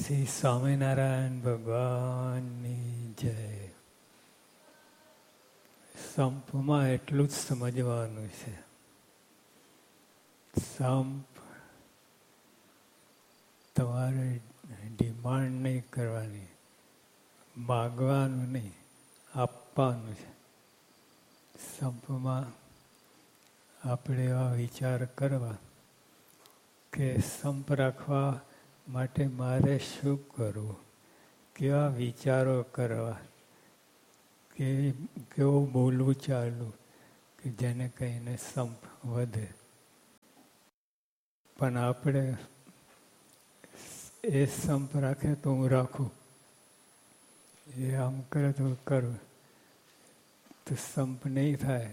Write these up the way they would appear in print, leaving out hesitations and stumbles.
શ્રી સ્વામિનારાયણ ભગવાનની જય. સંપમાં એટલું જ સમજવાનું છે. સંપ તમારે ડિમાન્ડ નહીં કરવાની, માગવાનું નહીં, આપવાનું છે. સંપમાં આપણે એવા વિચાર કરવા કે સંપ રાખવા માટે મારે શું કરવું, કેવા વિચારો કરવા, કેવું બોલવું ચાલવું કે જેને કહીને સંપ વધે. પણ આપણે એ સંપ રાખે તો હું રાખું, એ આમ કરે તો કરું, તો સંપ નહીં થાય.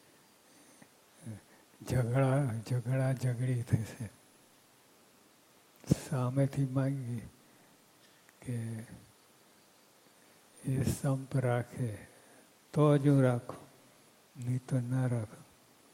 ઝઘડી થશે. સામેથી માંગીએ કે એ સંપ રાખે તો જ હું રાખું, નહીં તો ના રાખું.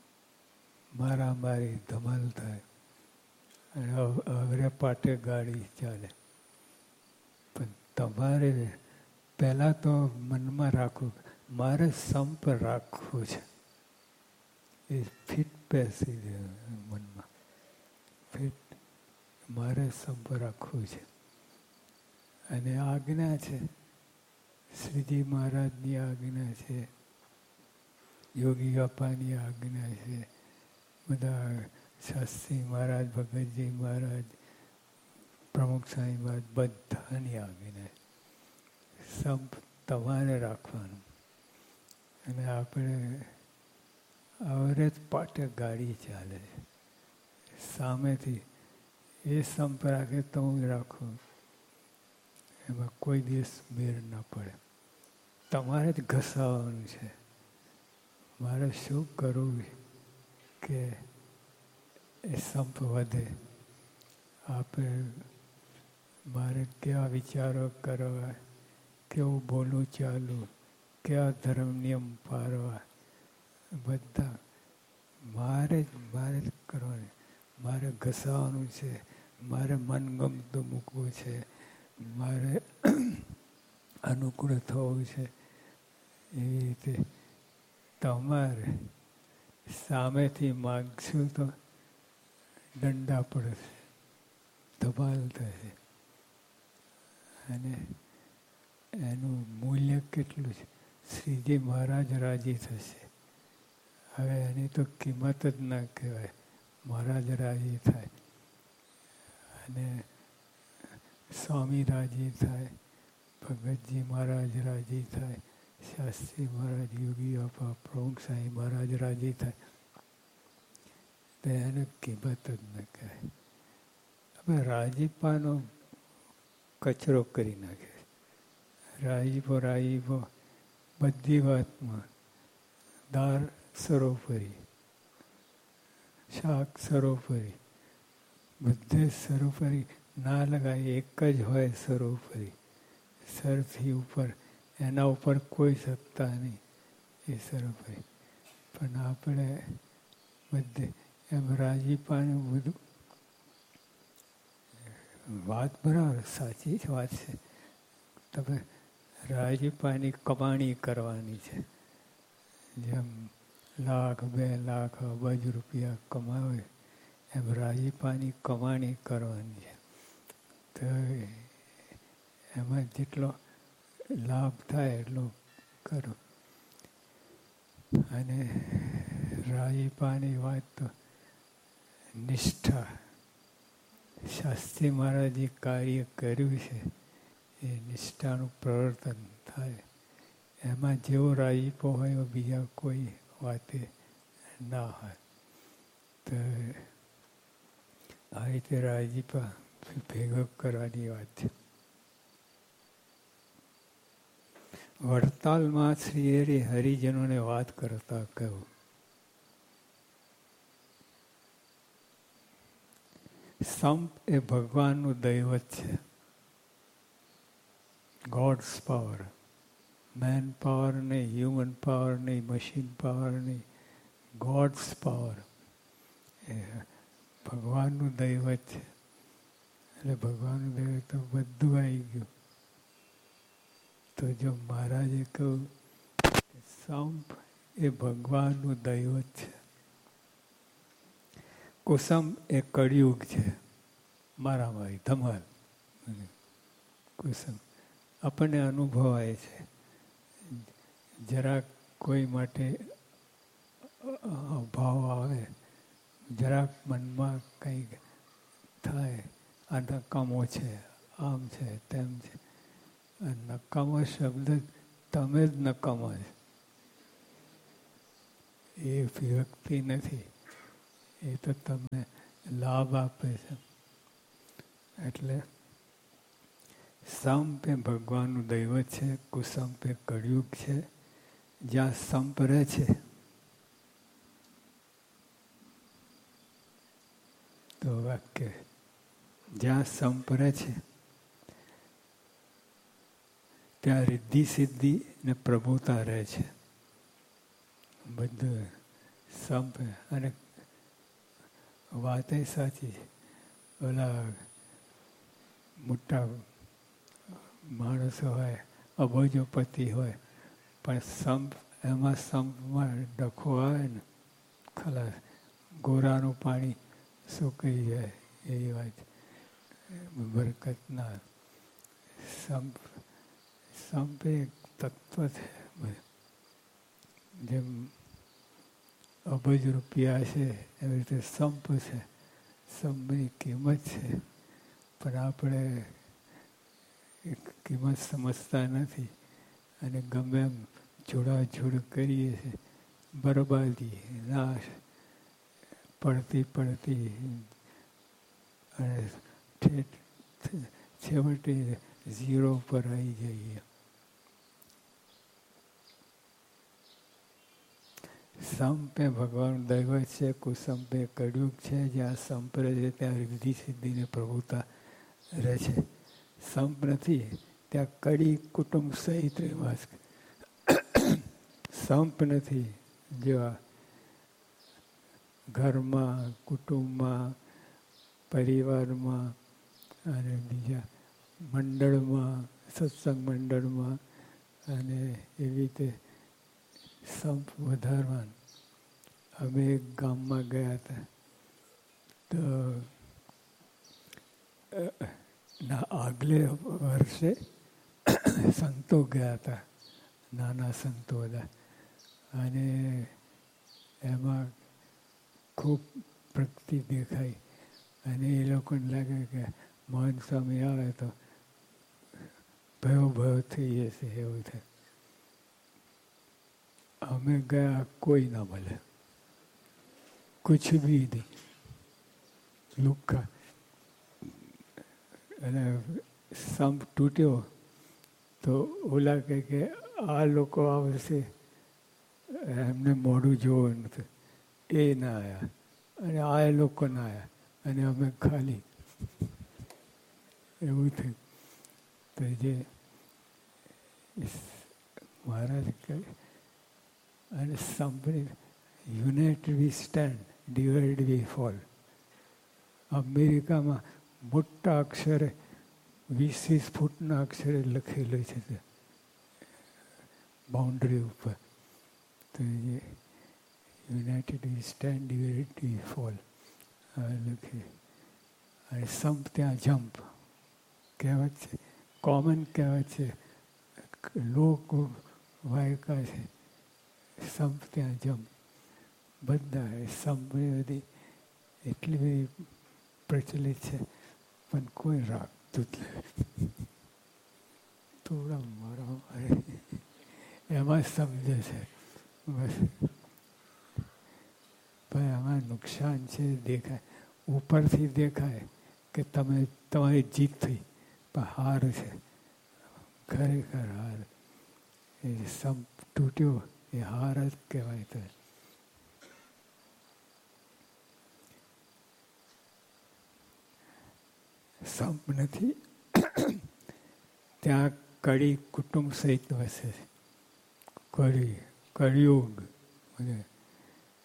મારી ધમાલ થાય અને અવરે પાટે ગાડી ચાલે. પણ તમારે પહેલાં તો મનમાં રાખવું, મારે સંપ રાખવું છે. એ ફિટ બેસી મનમાં, ફિટ મારે સંપ રાખવું છે. અને આજ્ઞા છે, શ્રીજી મહારાજની આજ્ઞા છે, યોગી બાપાની આજ્ઞા છે, બધા શાસ્ત્રી મહારાજ, ભગતજી મહારાજ, પ્રમુખ સ્વામી મહારાજ, બધાની આજ્ઞા. સંપ તમારે રાખવાનું. અને આપણે અવરે જ પાટે ગાડી ચાલે છે. સામેથી એ સંપ રાખે તો હું રાખું, એમાં કોઈ દિવસ મેર ના પડે. તમારે જ ઘસાવાનું છે. મારે શું કરવું કે એ સંપ વધે. મારે કેવા વિચારો કરવા, કેવું બોલવું ચાલવું, કેવા ધર્મ નિયમ પાળવા, બધા મારે જ કરવાની. મારે ઘસાવાનું છે, મારે મનગમતું મૂકવું છે, મારે અનુકૂળ થવું છે. એવી રીતે તમારે સામેથી માગશું તો દંડા પડશે, ધમાલ થશે. અને એનું મૂલ્ય કેટલું છે. શ્રીજી મહારાજ રાજી થશે. હવે એની તો કિંમત જ ના કહેવાય. મહારાજ રાજી થાય અને સ્વામી રાજી થાય, ભગતજી મહારાજ રાજી થાય, શાસ્ત્રી મહારાજ, યોગી બાપા, પ્રમુખ સ્વામી મહારાજ રાજી થાય. તો એને કિંમત જ ન કહેવાય. હવે રાજીપાનો કચરો કરી નાખે. રાજીપો બધી વાતમાં. દાળ સરોપરી, શાક સરોપરી, બધે સરોપરી ના લગાય, એક જ હોય સરોપરી. સરથી ઉપર, એના ઉપર કોઈ સત્તા નહીં, એ સરોપરી. પણ આપણે બધે એમ રાજીપાનું બધું. વાત બરાબર સાચી જ વાત છે. તમે રાજીપાની કમાણી કરવાની છે. જેમ લાખ, 2 લાખ, અબજ રૂપિયા કમાવે એમ રાજીપાની કમાણી કરવાની છે. તો એમાં જેટલો લાભ થાય એટલો કરો. અને રાજીપાની વાત તો નિષ્ઠા. શાસ્ત્રી મહારાજે કાર્ય કર્યું છે એ નિષ્ઠાનું પ્રવર્તન થાય. એમાં જેવો રાજીપો હોય બીજા કોઈ વાતે ના હોય. તો આ રીતે રાજીપા ભેગો કરવાની વાત છે. વડતાલમાં શ્રી હરિજનોને વાત કરતા કહ્યું, સંપ એ ભગવાનનું દૈવત છે. Gods power. મેન પાવર નહીં, હ્યુમન પાવર નહીં, મશીન પાવર નહીં, ગોડ્સ પાવર. એ ભગવાનનું દૈવત છે. એટલે ભગવાનનું દૈવત તો બધું આવી ગયું. તો જો મહારાજે કહ્યું કે સંપ એ ભગવાનનું દૈવત છે, કુસુમ એ કળિયુગ છે, મારામારી ધમાલ. કુસુમ આપણને અનુભવાય છે. જરાક કોઈ માટે ભાવ આવે, જરાક મનમાં કંઈક થાય, આ નકામો છે, આમ છે, તેમ છે. નકામો શબ્દ તમે જ નકામો છે, એ વ્યક્તિ નથી, એ તો તમને લાભ આપે છે. એટલે સંપ એ ભગવાનનું દૈવત છે, કુસંપ એ કળિયુગ છે. જ્યાં સંપ રહે છે તો વાક્ય, જ્યાં સંપ રહે છે ત્યાં રિદ્ધિ સિદ્ધિ ને પ્રભુતા રહે છે. બધું સંપ. અને વાત એ સાચી છે. ઓલા મોટા માણસો હોય, અબજોપતિ હોય, પણ સંપ સંપમાં ડખો આવે ને, ખલાસ, ગોરાનું પાણી સુકાઈ જાય એવી વાત. બરકત ના. સંપ એક તત્વ છે. જેમ અબજ રૂપિયા છે એવી રીતે સંપ છે. સંપની કિંમત છે, પણ આપણે કિંમત સમજતા નથી અને ગમે એમ જોડાજોડ કરીએ છીએ. બરબાદી, નાશ, પડતી અને છેવટે ઝીરો પર આવી જઈએ. સંપ એ ભગવાન દૈવત છે, કુસંપ એ કળિયુગ છે. જ્યાં સંપ રહે છે ત્યાં રિદ્ધિ સિદ્ધિને પ્રભુતા રહે છે. સંપ નથી ત્યાં કડી કુટુંબ સહિત રહેવાસ. સંપ નથી જેવા ઘરમાં, કુટુંબમાં, પરિવારમાં અને બીજા મંડળમાં, સત્સંગ મંડળમાં અને એવી રીતે સંપ વધારવાનું. અમે એક ગામમાં ગયા હતા તો આગલે વર્ષે સંતો ગયા હતા, નાના સંતો બધા. અને એમાં ખૂબ પ્રગતિ દેખાઈ અને એ લોકોને લાગે કે મહાન સ્વામી આવે તો ભયો થઈ જશે એવું થાય. અમે ગયા, કોઈ ના મળે, કુછ ભી નહીં, લુખ્ખા. અને સંપ તૂટ્યો તો ઓલા કે આ લોકો આવશે, એમને મોઢું જોવું નથી, એ ના આવ્યા. અને આ લોકો ના આવ્યા અને અમે ખાલી. એવું થયું. તો જે મહારાજ કહે, અને સંપની યુનાઇટેડ વી સ્ટેન્ડ, ડિવાઇડ વી ફોલ. અમેરિકામાં મોટા અક્ષરે 20 ફૂટના અક્ષરે લખેલું છે બાઉન્ડ્રી ઉપર. તો એ યુનાઇટેડ વી સ્ટેન્ડ, ડિવાઇડ વી ફોલ લખી. અને સંપ ત્યાં જમ્પ કહેવત છે, કોમન કહેવત છે, લોક વાયકા છે. સંપ ત્યાં જમ્પ. બધા સંપની બધી એટલી બધી પ્રચલિત છે, પણ કોઈ રાખતું જ નથી. થોડા મારા એમાં સમજે છે બસ. ભાઈ આમાં નુકસાન છે દેખાય, ઉપરથી દેખાય કે તમારી જીત થઈ, પણ હાર છે, ખરેખર હાર. એ સંપ તૂટ્યો એ હાર જ કહેવાય. તો સંપ નથી ત્યાં કડી કુટુંબ સહિત વસે છે. કળિયુગ.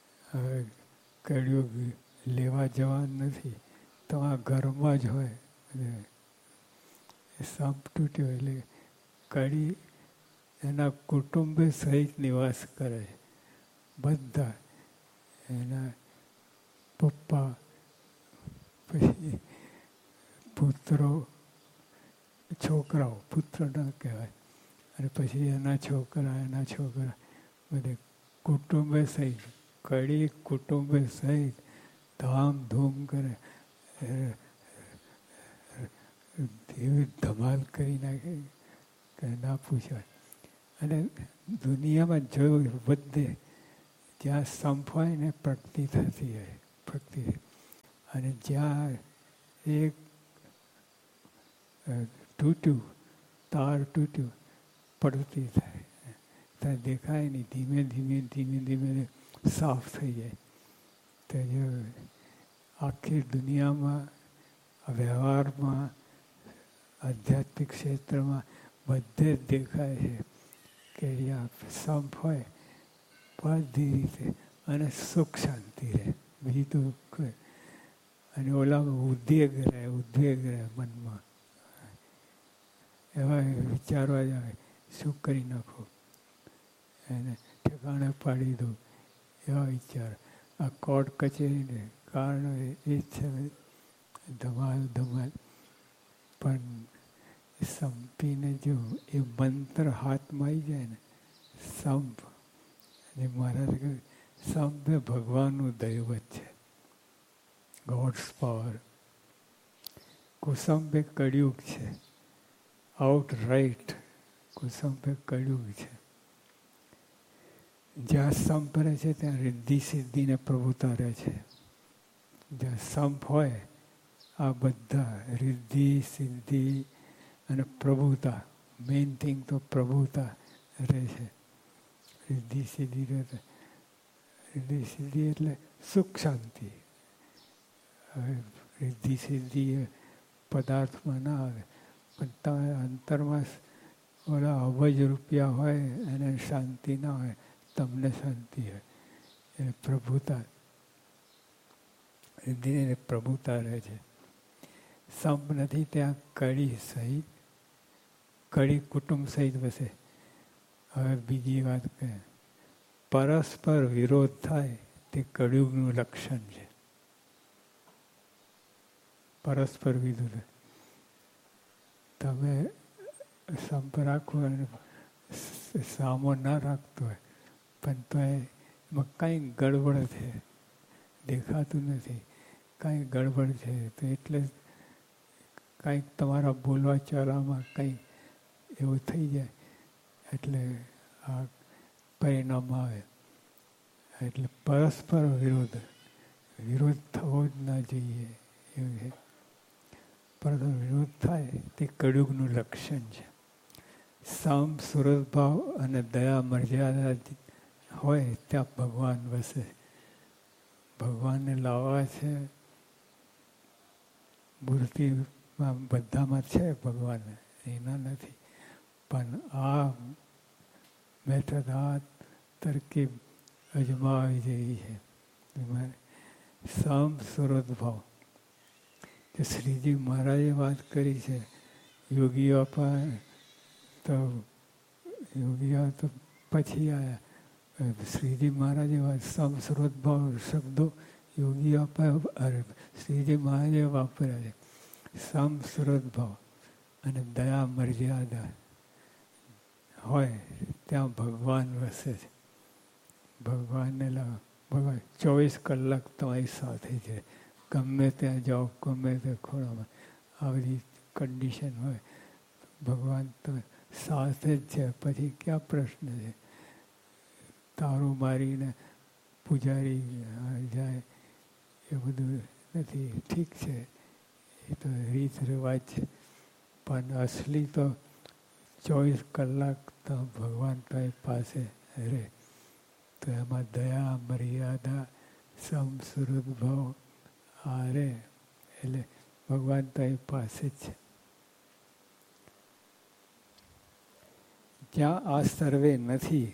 હવે કળિયુગ લેવા જવાનું નથી, તમારા ઘરમાં જ હોય સંપ તૂટ્યો એટલે કડી એના કુટુંબે સહિત નિવાસ કરે છે. બધા એના પપ્પા, પછી પુત્રો, છોકરાઓ, પુત્ર ન કહેવાય, અને પછી એના છોકરા બધે કુટુંબે સહિત, કડી કુટુંબે સહિત ધામધૂમ કરે, એવી ધમાલ કરી નાખે કે ના પૂછાય. અને દુનિયામાં જોયું બધે જ્યાં સંપ હોય ને પ્રગતિ થતી હોય, પ્રગતિ. અને જ્યાં એક તૂટ્યું, તાર તૂટ્યું, પડતી થાય, ત્યાં દેખાય નહીં, ધીમે ધીમે સાફ થઈ જાય. તો જો આખી દુનિયામાં, વ્યવહારમાં, આધ્યાત્મિક ક્ષેત્રમાં બધે જ દેખાય છે કે અહીંયા સંપ હોય બધી રીતે, અને સુખ શાંતિ રહે, બીજું તો કોઈ. અને ઓલામાં ઉદ્વેગ રહે મનમાં, એવા વિચારવા જ આવે, શું કરી નાખો, એને ઠેકાણે પાડી દો, એવા વિચાર. આ કોર્ટ કચેરીને કારણ એ જ છે, ધમાલ. પણ સંપીને જો એ મંત્ર હાથમાં આવી જાય ને, સંપ, અને મહારાજ કહ્યું સંપ એ ભગવાનનું દૈવત છે, ગોડ્સ પાવર. કુસંપ એ કળિયુગ છે, આઉટ રાઈટ કુસંપ એ કળિયુગ છે. જ્યાં સંપ રહે છે ત્યાં રિદ્ધિ સિદ્ધિને પ્રભુતા રહે છે. જ્યાં સંપ હોય, આ બધા રિદ્ધિ સિદ્ધિ અને પ્રભુતા, મેઇન થિંગ તો પ્રભુતા રહે છે. રિદ્ધિ સિદ્ધિ રહે, રિદ્ધિ સિદ્ધિ એટલે સુખ શાંતિ. હવે રિદ્ધિ સિદ્ધિ એ પદાર્થમાં ના આવે, પણ તમે અંતરમાં ઓલા અબજ રૂપિયા હોય એને શાંતિ ના હોય, તમને શાંતિ હોય. એ પ્રભુતા, રિદ્ધિ પ્રભુતા રહે છે. સંપ નથી ત્યાં કડી સહિત, કડી કુટુંબ સહિત વસે. હવે બીજી વાત કહે, પરસ્પર વિરોધ થાય તે કળિયુગનું લક્ષણ છે. પરસ્પર વિરોધ, તમે સંપ રાખો અને સામો ના રાખતો હોય, પણ તો એમાં કાંઈ ગડબડ છે, દેખાતું નથી, કાંઈ ગડબડ છે, તો એટલે કાંઈક તમારા બોલવા ચાલવામાં કંઈક એવું થઈ જાય, એટલે આ પરિણામ આવે. એટલે પરસ્પર વિરોધ થવો જ ના જોઈએ એવું છે. પરંતુ વિરોધ થાય તે કળિયુગનું લક્ષણ છે. સામ સુરતભાવ અને દયા મર્યાદા હોય ત્યાં ભગવાન વસે. ભગવાનને લાવવા છે, મૂર્તિમાં બધામાં છે ભગવાન, એના નથી. પણ આ મેથડ, આ તરકીબ અજમાવી જેવી છે. સામ સુરત ભાવ, કે શ્રીજી મહારાજે વાત કરી છે. યોગીઓ તો પછી આવ્યા. શ્રીજી મહારાજે વાત, સમ સુરત ભાવ શબ્દો યોગીઓ શ્રીજી મહારાજે વાપર્યા છે. સમ સુરત ભાવ અને દયા મર્યાદા હોય ત્યાં ભગવાન વસે છે. ભગવાનને ભગવાન 24 કલાક તમારી સાથે છે. ગમે ત્યાં જાઓ, ગમે તે ખોળામાં, આ બધી કન્ડિશન હોય, ભગવાન તો સાથે જ છે. પછી ક્યાં પ્રશ્ન છે? તારું મારીને પૂજારી જાય એ બધું નથી. ઠીક છે, એ તો રીત રિવાજ છે, પણ અસલી તો 24 કલાક તો ભગવાન તો પાસે રહે. તો એમાં દયા મર્યાદા સમ સુરત ભાવ આ રે, એટલે ભગવાન તો એ પાસે જ છે. જ્યાં આ સર્વે નથી,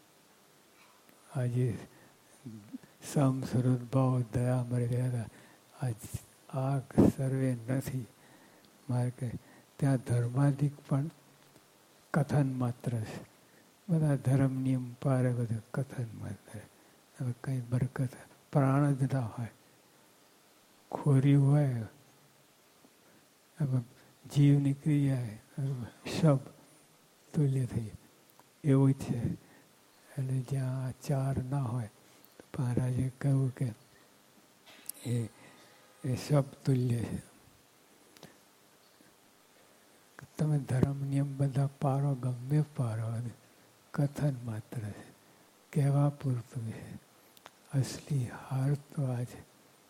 આજે સમ સુરત ભાવ દયા મર્યાદા આ સર્વે નથી, મારે કહે ત્યાં ધર્માધિક પણ કથન માત્ર છે. બધા ધર્મ નિયમ પારે બધા કથન માત્ર. હવે કંઈ બરકત પ્રાણ જ ના હોય, ખોરી હોય, જીવ નીકળી જાય, શબ તુલ્ય થઈ એવું છે. એટલે જ્યાં આ ચાર ના હોય તો મહારાજે કહ્યું કે એ શબ તુલ્ય છે. તમે ધર્મ નિયમ બધા પારો, ગમે પારો, કથન માત્ર છે, કહેવા પૂરતું છે. અસલી હાર તો આ છે.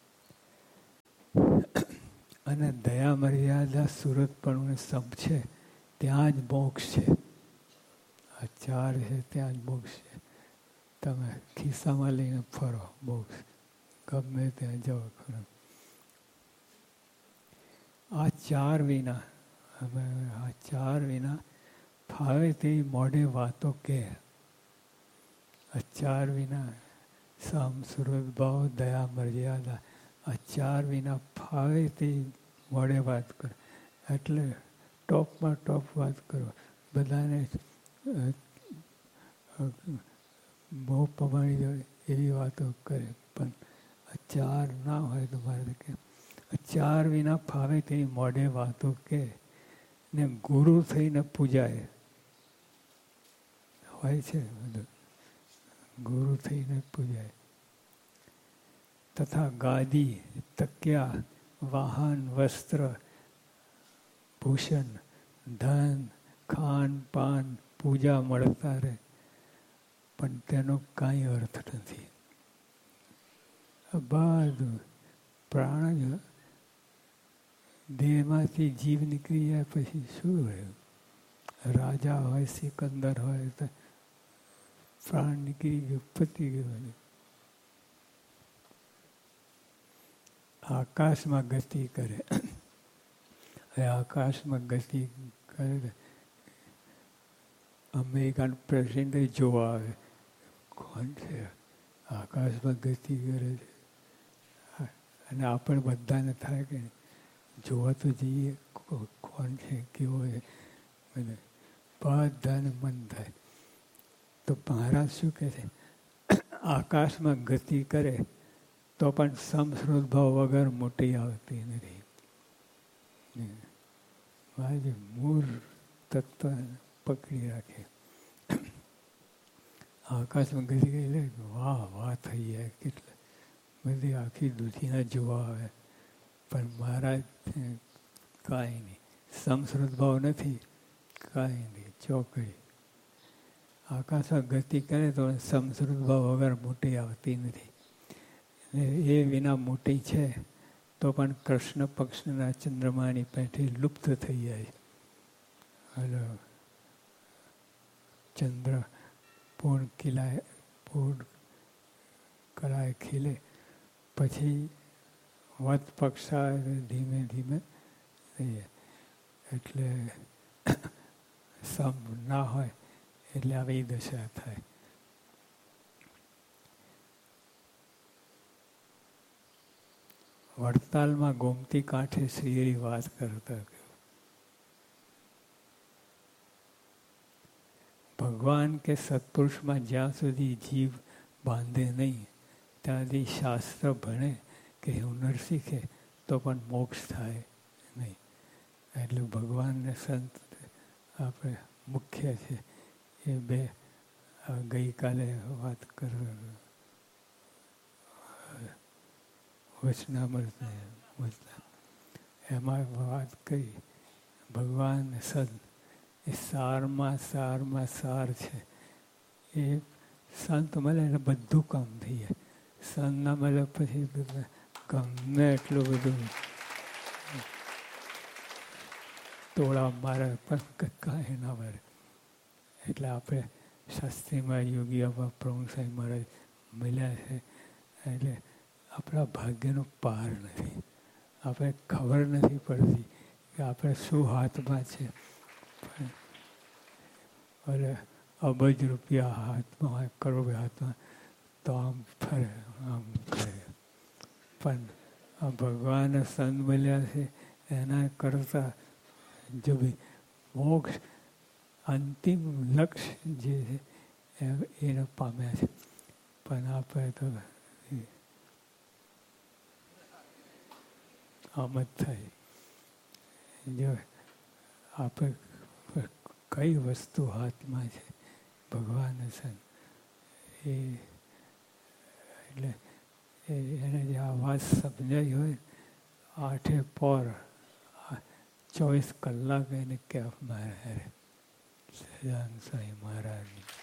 અને દયા મર્યાદા સુરત પણ સબ છે, ત્યાં જ મોક્ષ છે. આ ચાર છે ત્યાં જ મોક્ષ છે. તમે ખિસ્સામાં લઈને ફરો, મોક્ષ ગમે ત્યાં જાઓ ખરો. આ ચાર વિના ફાવે તે મોઢે વાતો કે. આ ચાર વિના સમ, સુરત, ભાવ, દયા, મર્યાદા, આ ચાર વિના ફાવે તે મોઢે વાત કરો. એટલે ટોપમાં ટોપ વાત કરો. બધાને બહુ પમાડી જાય એવી વાતો કરે. પણ આ ચાર ના હોય તો મારે કે ચાર વિના ફાવે તેની મોઢે વાતો કે ને ગુરુ થઈને પૂજાય. હોય છે બધું, ગુરુ થઈને પૂજાય. તથા ગાદી, તકિયા, વાહન, વસ્ત્ર, ભૂષણ, ધન, ખાન પાન, પૂજા મળતા રહે, પણ તેનો કાંઈ અર્થ નથી. બધું પ્રાણ જ દેહમાંથી જીવ નીકળી જાય પછી શું રહ્યું? રાજા હોય, સિકંદર હોય તો પ્રાણ નીકળી ગયો, પતી ગયું. આકાશમાં ગતિ કરે. આકાશમાં ગતિ કરે. અમેરિકન પ્રેસિડેન્ટ જોવા આવે, કોણ છે આકાશમાં ગતિ કરે છે? અને આપણે બધાને થાય કે જોવા તો જઈએ, કોણ છે, કેવો છે, બધાને મન થાય. તો મહારાજ શું કહે છે? આકાશમાં ગતિ કરે તો પણ સમશ્રુત ભાવ વગર મોટી આવતી નથી. મૂળ તત્વ પકડી રાખે. આકાશમાં ગતિ કરી વાહ વાહ થઈ જાય. કેટલા બધી આખી દુનિયા જોવા આવે, પણ મહારાજ કાંઈ નહીં. સમશ્રુત ભાવ નથી, કાંઈ નહીં, ચોકડી. આકાશમાં ગતિ કરે તો સમશ્રુત ભાવ વગર મોટી આવતી નથી. એ વિના મોટી છે તો પણ કૃષ્ણ પક્ષના ચંદ્રમાની પેઠે લુપ્ત થઈ જાય. હલો, ચંદ્ર પૂર્ણ કલાએ ખીલે પછી વત પક્ષા ધીમે ધીમે થઈ જાય. એટલે સમ ના હોય એટલે આવી દશા થાય. વડતાલમાં ગોમતી કાંઠે શ્રીહરિ વાત કરતા, ભગવાન કે સત્પુરુષમાં જ્યાં સુધી જીવ બાંધે નહીં ત્યાં સુધી શાસ્ત્ર ભણે કે હુનર શીખે તો પણ મોક્ષ થાય નહીં. એટલે ભગવાનને સંત આપણે મુખ્ય છે. એ બે ગઈકાલે વાત કરવા વચનામૃત એમાં વાત કરી. ભગવાન સંત એ સારમાં સાર છે. એ સંત મળે એટલે બધું કામ થઈ જાય. સંત ના મળે પછી ગમે એટલું બધું તોડા મારે પણ કાંઈ ના મળે. એટલે આપણે શાસ્ત્રીમાં યોગી આવા પ્રભુ સાહેબ મહારાજ મળ્યા છે. એટલે આપણા ભાગ્યનો પાર નથી. આપણે ખબર નથી પડતી કે આપણે શું હાથમાં છે. એટલે અબજ રૂપિયા હાથમાં હોય, કરોડ હાથમાં તો આમ ફરે, આમ કરે. પણ આ ભગવાન સંત મળ્યા છે એના કરતાં જો ભાઈ મોક્ષ અંતિમ લક્ષ્ય જે છે એને પામ્યા છે. પણ આપણે તો આમ જ થાય. જો આપણે કઈ વસ્તુ હાથમાં છે ભગવાન છે એ એટલે એને જે આ વાત સમજાઈ હોય 8 પોર 24 કલાક એને કેફમાં રહે. સહજાનંદ સ્વામી મહારાજની